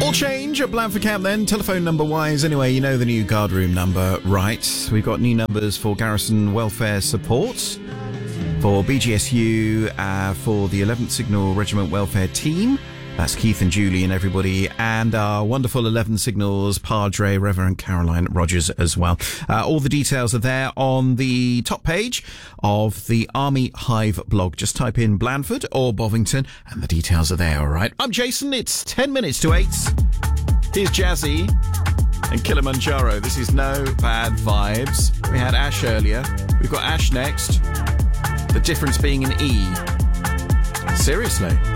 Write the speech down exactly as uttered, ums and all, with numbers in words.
All change at Blandford Camp then, telephone number wise. Anyway, you know the new guard room number, right? We've got new numbers for Garrison Welfare Support, for B G S U, uh, for the eleventh Signal Regiment Welfare Team. That's Keith and Julie and everybody, and our wonderful eleven Signals Padre, Reverend Caroline Rogers as well. Uh, all the details are there on the top page of the Army Hive blog. Just type in Blandford or Bovington and the details are there, all right? I'm Jason. It's ten minutes to eight. Here's Jazzy and Kilimanjaro. This is No Bad Vibes. We had Ash earlier. We've got Ash next. The difference being an E. Seriously.